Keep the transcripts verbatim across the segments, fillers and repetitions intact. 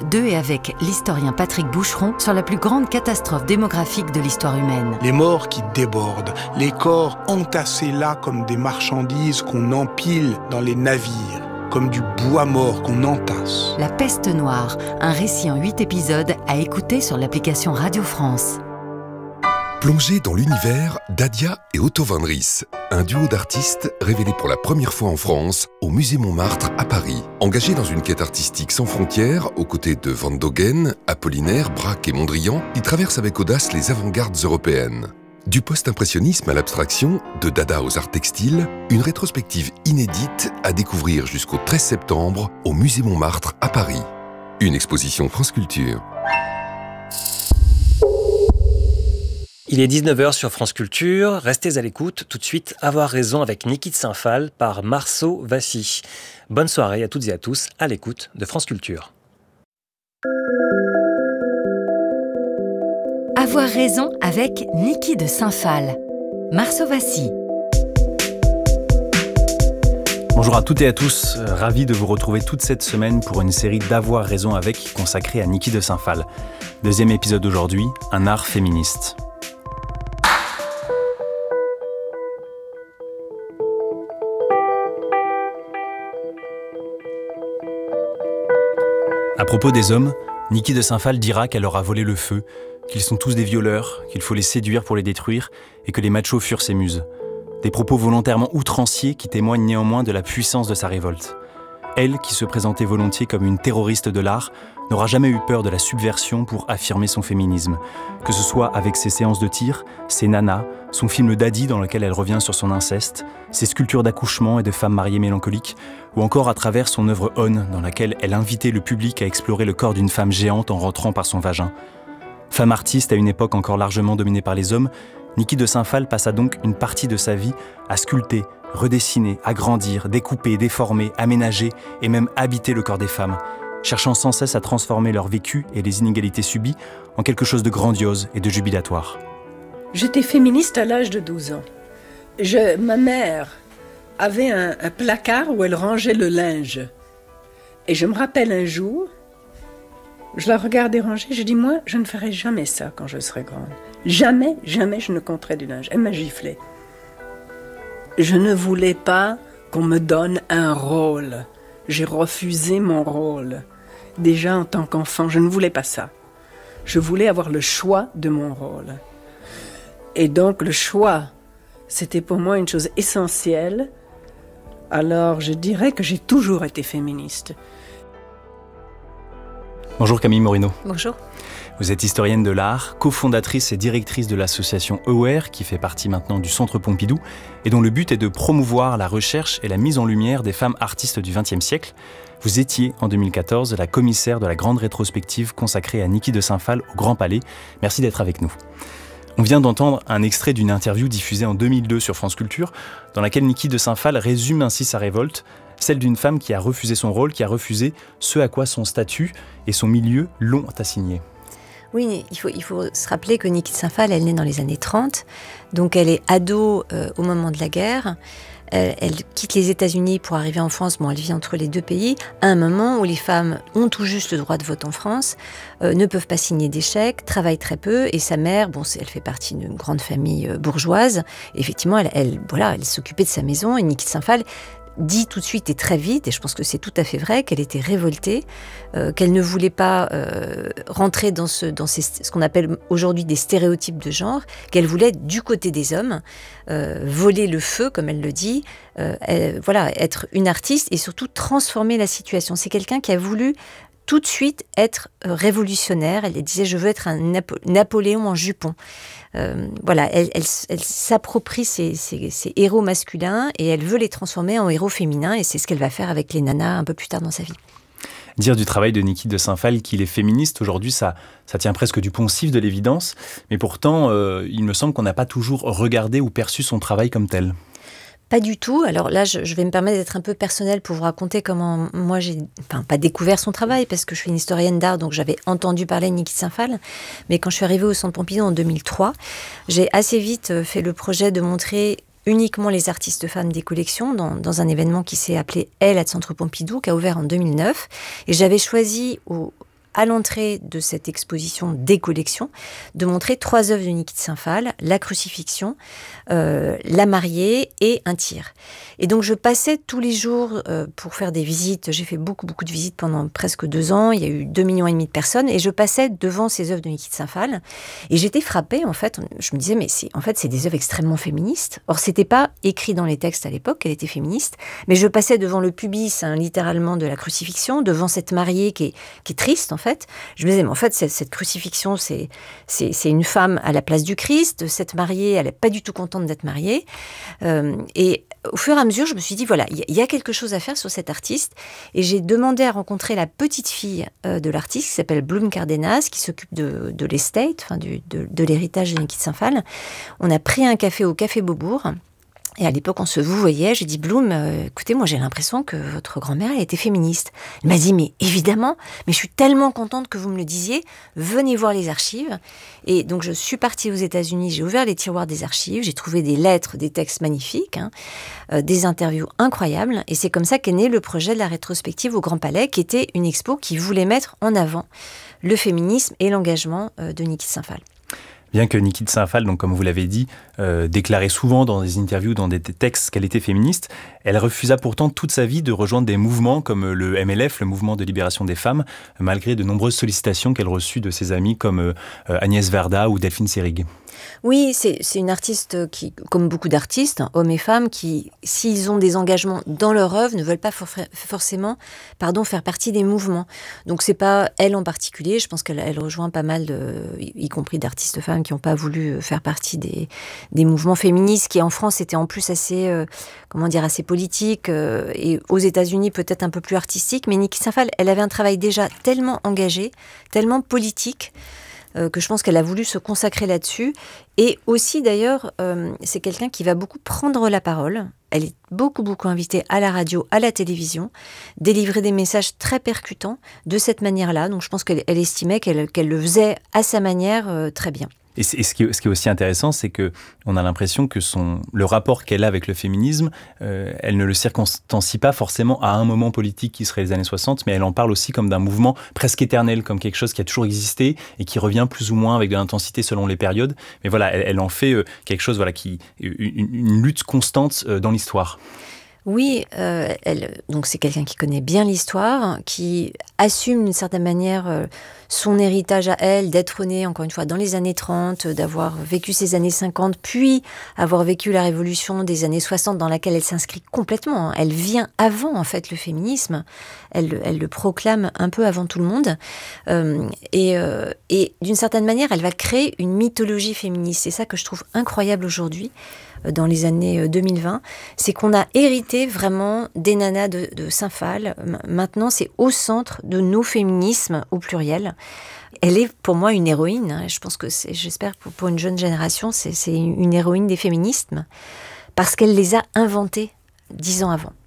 de et avec l'historien Patrick Boucheron sur la plus grande catastrophe démographique de l'histoire humaine. Les morts qui débordent, les corps entassés là comme des marchandises qu'on empile dans les navires, comme du bois mort qu'on entasse. La peste noire, un récit en huit épisodes à écouter sur l'application Radio France. Plongez dans l'univers d'Adia et Otto van Ries, un duo d'artistes révélé pour la première fois en France au Musée Montmartre à Paris. Engagés dans une quête artistique sans frontières, aux côtés de Van Dogen, Apollinaire, Braque et Mondrian, ils traversent avec audace les avant-gardes européennes. Du post-impressionnisme à l'abstraction, de Dada aux arts textiles, une rétrospective inédite à découvrir jusqu'au treize septembre au Musée Montmartre à Paris. Une exposition France Culture. Il est dix-neuf heures sur France Culture. Restez à l'écoute. Tout de suite, Avoir raison avec Niki de Saint-Phalle par Marceau Vassy. Bonne soirée à toutes et à tous à l'écoute de France Culture. Avoir raison avec Niki de Saint-Phalle. Marceau Vassy. Bonjour à toutes et à tous, ravi de vous retrouver toute cette semaine pour une série d'Avoir raison avec consacrée à Niki de Saint-Phalle. Deuxième épisode aujourd'hui, un art féministe. À propos des hommes, Niki de Saint-Phalle dira qu'elle leur a volé le feu, qu'ils sont tous des violeurs, qu'il faut les séduire pour les détruire et que les machos furent ses muses. Des propos volontairement outranciers qui témoignent néanmoins de la puissance de sa révolte. Elle, qui se présentait volontiers comme une terroriste de l'art, n'aura jamais eu peur de la subversion pour affirmer son féminisme. Que ce soit avec ses séances de tir, ses nanas, son film Daddy dans lequel elle revient sur son inceste, ses sculptures d'accouchement et de femmes mariées mélancoliques, ou encore à travers son œuvre On, dans laquelle elle invitait le public à explorer le corps d'une femme géante en rentrant par son vagin. Femme artiste à une époque encore largement dominée par les hommes, Niki de Saint-Phalle passa donc une partie de sa vie à sculpter, redessiner, agrandir, découper, déformer, aménager et même habiter le corps des femmes, cherchant sans cesse à transformer leur vécu et les inégalités subies en quelque chose de grandiose et de jubilatoire. J'étais féministe à l'âge de douze ans. Je, ma mère avait un, un placard où elle rangeait le linge. Et je me rappelle un jour, je la regardais ranger, je dis moi, je ne ferai jamais ça quand je serai grande. Jamais, jamais je ne compterai du linge. Elle m'a giflé. Je ne voulais pas qu'on me donne un rôle. J'ai refusé mon rôle. Déjà en tant qu'enfant, je ne voulais pas ça. Je voulais avoir le choix de mon rôle. Et donc le choix, c'était pour moi une chose essentielle. Alors je dirais que j'ai toujours été féministe. Bonjour Camille Morino. Bonjour. Vous êtes historienne de l'art, cofondatrice et directrice de l'association Aware, qui fait partie maintenant du Centre Pompidou, et dont le but est de promouvoir la recherche et la mise en lumière des femmes artistes du vingtième siècle. Vous étiez, en deux mille quatorze, la commissaire de la grande rétrospective consacrée à Niki de Saint-Phalle au Grand Palais. Merci d'être avec nous. On vient d'entendre un extrait d'une interview diffusée en deux mille deux sur France Culture, dans laquelle Niki de Saint-Phalle résume ainsi sa révolte, celle d'une femme qui a refusé son rôle, qui a refusé ce à quoi son statut et son milieu l'ont assigné. Oui, il faut, il faut se rappeler que Niki de Saint-Phalle, elle naît dans les années trente, donc elle est ado euh, au moment de la guerre. Elle, elle quitte les États-Unis pour arriver en France. Bon, elle vit entre les deux pays, à un moment où les femmes ont tout juste le droit de vote en France, euh, ne peuvent pas signer des chèques, travaillent très peu, et sa mère, bon, elle fait partie d'une grande famille euh, bourgeoise. Effectivement, elle, elle, voilà, elle s'occupait de sa maison, et Niki de Saint-Phalle dit tout de suite et très vite, et je pense que c'est tout à fait vrai, qu'elle était révoltée, euh, qu'elle ne voulait pas euh, rentrer dans, ce, dans ces, ce qu'on appelle aujourd'hui des stéréotypes de genre, qu'elle voulait être du côté des hommes, euh, voler le feu, comme elle le dit, euh, elle, voilà, être une artiste et surtout transformer la situation. C'est quelqu'un qui a voulu tout de suite être euh, révolutionnaire. Elle disait « je veux être un Napo- Napoléon en jupon ». Euh, voilà, elle, elle, elle s'approprie ses, ses, ses héros masculins et elle veut les transformer en héros féminins, et c'est ce qu'elle va faire avec les nanas un peu plus tard dans sa vie. Dire du travail de Niki de Saint-Phalle qu'il est féministe, aujourd'hui, ça, ça tient presque du poncif de l'évidence, mais pourtant, euh, il me semble qu'on n'a pas toujours regardé ou perçu son travail comme tel. Pas du tout. Alors là, je, je vais me permettre d'être un peu personnelle pour vous raconter comment moi j'ai, enfin pas découvert son travail parce que je suis une historienne d'art, donc j'avais entendu parler de Niki de Saint-Phalle. Mais quand je suis arrivée au Centre Pompidou en deux mille trois, j'ai assez vite fait le projet de montrer uniquement les artistes femmes des collections dans, dans un événement qui s'est appelé Elle à Centre Pompidou, qui a ouvert en deux mille neuf. Et j'avais choisi au à l'entrée de cette exposition des collections, de montrer trois œuvres de Niki de Saint-Phal, la crucifixion, euh, la mariée et un tir. Et donc je passais tous les jours euh, pour faire des visites. J'ai fait beaucoup, beaucoup de visites pendant presque deux ans. Il y a eu deux millions et demi de personnes et je passais devant ces œuvres de Niki de Saint-Phal. Et j'étais frappée, en fait. Je me disais, mais c'est, en fait, c'est des œuvres extrêmement féministes. Or, c'était pas écrit dans les textes à l'époque qu'elle était féministe. Mais je passais devant le pubis, hein, littéralement, de la crucifixion, devant cette mariée qui est, qui est triste, en fait. Je me disais, mais en fait, cette, cette crucifixion, c'est, c'est, c'est une femme à la place du Christ. Cette mariée, elle n'est pas du tout contente d'être mariée. Euh, et au fur et à mesure, je me suis dit, voilà, il y, y a quelque chose à faire sur cet artiste. Et j'ai demandé à rencontrer la petite fille euh, de l'artiste, qui s'appelle Bloom Cardenas, qui s'occupe de, de l'estate, enfin du, de, de l'héritage de Niki de Saint-Phal. On a pris un café au Café Beaubourg. Et à l'époque, on se vouvoyait. J'ai dit, Bloom, euh, écoutez, moi j'ai l'impression que votre grand-mère, elle était féministe. Elle m'a dit, mais évidemment, mais je suis tellement contente que vous me le disiez. Venez voir les archives. Et donc, je suis partie aux États-Unis. J'ai ouvert les tiroirs des archives. J'ai trouvé des lettres, des textes magnifiques, hein, euh, des interviews incroyables. Et c'est comme ça qu'est né le projet de la rétrospective au Grand Palais, qui était une expo qui voulait mettre en avant le féminisme et l'engagement euh, de Niki de Saint-Phal. Bien que Niki de Saint-Phal, donc comme vous l'avez dit, euh, déclarait souvent dans des interviews, dans des textes qu'elle était féministe, elle refusa pourtant toute sa vie de rejoindre des mouvements comme le M L F, le mouvement de libération des femmes, malgré de nombreuses sollicitations qu'elle reçut de ses amis comme euh, Agnès Varda ou Delphine Seyrig. Oui, c'est, c'est une artiste qui, comme beaucoup d'artistes, hein, hommes et femmes, qui, s'ils ont des engagements dans leur œuvre, ne veulent pas for- forcément pardon, faire partie des mouvements. Donc c'est pas elle en particulier, je pense qu'elle elle rejoint pas mal, de, y compris d'artistes femmes qui n'ont pas voulu faire partie des, des mouvements féministes, qui en France étaient en plus assez, euh, comment dire, assez politiques, euh, et aux États-Unis peut-être un peu plus artistiques, mais Niki Saint-Phal, elle avait un travail déjà tellement engagé, tellement politique, Euh, que je pense qu'elle a voulu se consacrer là-dessus. Et aussi, d'ailleurs, euh, c'est quelqu'un qui va beaucoup prendre la parole. Elle est beaucoup, beaucoup invitée à la radio, à la télévision, délivrer des messages très percutants de cette manière-là. Donc, je pense qu'elle elle estimait qu'elle, qu'elle le faisait à sa manière euh, très bien. Et, et ce, qui, ce qui est aussi intéressant, c'est qu'on a l'impression que son, le rapport qu'elle a avec le féminisme, euh, elle ne le circonstancie pas forcément à un moment politique qui serait les années soixante, mais elle en parle aussi comme d'un mouvement presque éternel, comme quelque chose qui a toujours existé et qui revient plus ou moins avec de l'intensité selon les périodes. Mais voilà, elle, elle en fait euh, quelque chose, voilà, qui, une, une lutte constante euh, dans l'histoire. Oui, euh, elle, donc c'est quelqu'un qui connaît bien l'histoire, qui assume d'une certaine manière euh, son héritage à elle, d'être née, encore une fois, dans les années trente, d'avoir vécu ces années cinquante, puis avoir vécu la révolution des années soixante dans laquelle elle s'inscrit complètement. Elle vient avant, en fait, le féminisme. Elle, elle le proclame un peu avant tout le monde. Euh, et, euh, et d'une certaine manière, elle va créer une mythologie féministe. C'est ça que je trouve incroyable aujourd'hui, dans les années deux mille vingt, c'est qu'on a hérité vraiment des nanas de, de Saint-Phal. Maintenant, c'est au centre de nos féminismes, au pluriel. Elle est pour moi une héroïne. Je pense que, c'est, j'espère pour, pour une jeune génération, c'est, c'est une héroïne des féminismes, parce qu'elle les a inventés dix ans avant.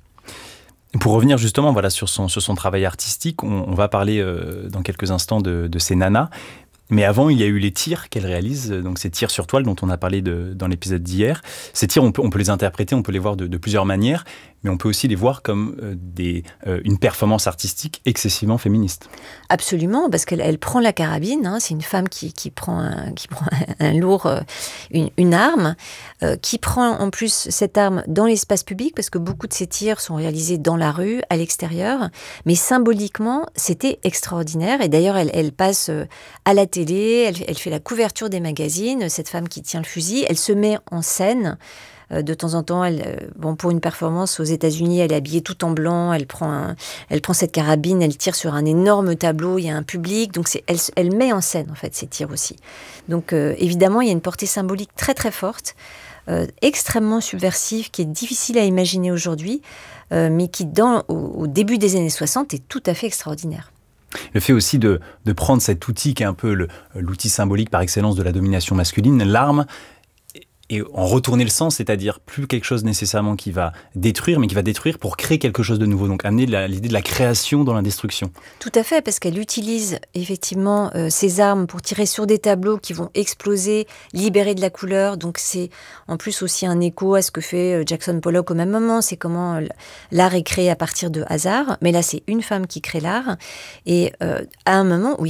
Pour revenir justement voilà, sur, son, sur son travail artistique, on, on va parler euh, dans quelques instants de, de ces nanas. Mais avant, il y a eu les tirs qu'elle réalise, donc ces tirs sur toile dont on a parlé de, dans l'épisode d'hier. Ces tirs, on peut, on peut les interpréter, on peut les voir de, de plusieurs manières, mais on peut aussi les voir comme euh, des, euh, une performance artistique excessivement féministe. Absolument, parce qu'elle elle prend la carabine, hein, c'est une femme qui, qui prend un, qui prend un lourd, euh, une, une arme, euh, qui prend en plus cette arme dans l'espace public, parce que beaucoup de ces tirs sont réalisés dans la rue, à l'extérieur, mais symboliquement, c'était extraordinaire, et d'ailleurs, elle, elle passe à la télé, elle, elle fait la couverture des magazines, cette femme qui tient le fusil, elle se met en scène. De temps en temps, elle, bon, pour une performance aux États-Unis, elle est habillée tout en blanc, elle prend, un, elle prend cette carabine, elle tire sur un énorme tableau, il y a un public, donc c'est, elle, elle met en scène en fait ces tirs aussi. Donc euh, évidemment, il y a une portée symbolique très très forte, euh, extrêmement subversive, qui est difficile à imaginer aujourd'hui, euh, mais qui dans, au, au début des années soixante est tout à fait extraordinaire. Le fait aussi de, de prendre cet outil qui est un peu le, l'outil symbolique par excellence de la domination masculine, l'arme, et en retourner le sens, c'est-à-dire plus quelque chose nécessairement qui va détruire, mais qui va détruire pour créer quelque chose de nouveau. Donc amener la, l'idée de la création dans la destruction. Tout à fait, parce qu'elle utilise effectivement euh, ces armes pour tirer sur des tableaux qui vont exploser, libérer de la couleur. Donc c'est en plus aussi un écho à ce que fait Jackson Pollock au même moment. C'est comment l'art est créé à partir de hasard. Mais là, c'est une femme qui crée l'art. Et euh, à un moment où